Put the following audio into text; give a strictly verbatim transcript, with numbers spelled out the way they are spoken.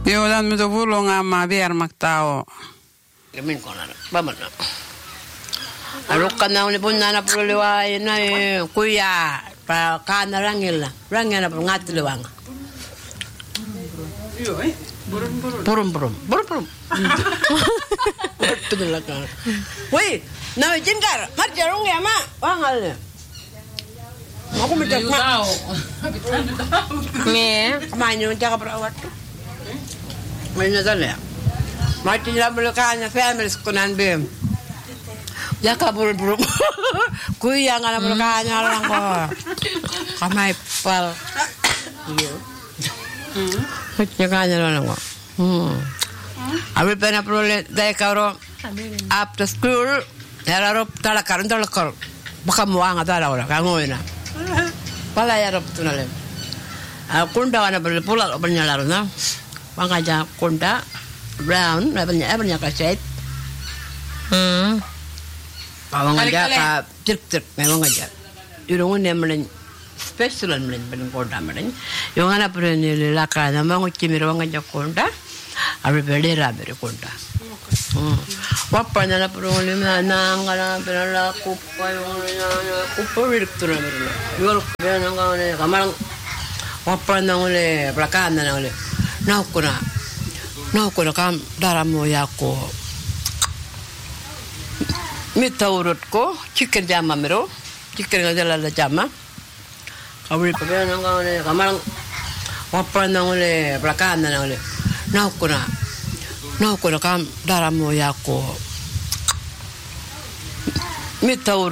Yo dan mi do bulong ama biar maktao. Kemin ko na. Baman na. Alok ka na ni pun na pululiway na kuya pa kana rangil na. Rangil na ngat liwang. Yo eh. Burung burung. Burung burung. Burung burung. Betul lah kan. Woi, nama jengkar. Mar jarung ya mak. Wangal. Aku minta mak. Nih, kemana jaga perawat. Mana sana? Mati lah belakangnya family sekunan bem. Jaga burung burung. Kuya ngala belakangnya orang kok. Kamai pal. Iya. Jaga-jaga orang kok. Hmm. Abi pernah perlu daya karo after school ya rop talakar talakar bakam wanga tala ora kango ina pala ya rop tunale a kunda wana perlu pula bernyala na wanga ja kunda brown na bernya bernya ka set hmm wanga ja ka tik tik me wanga ja irungu ne mlen special mlen ben kunda mlen yo ngana perlu ni la kana mango chimiro wanga ja kunda Abre pedera bere conta. Wapa na la prole na ngala pera la kupa yo na kupa virtura bere. Yo ko be na ngale kamarang wapa na ngale plakana na ngale. Na kuna. Na kuna kam daramo yako. Mitaurut ko chicken jama mero. Chicken ngala la jama. Abre be na ngale kamarang wapa na ngale plakana na ngale. Na kuna na kuna kam daramo yako mitaur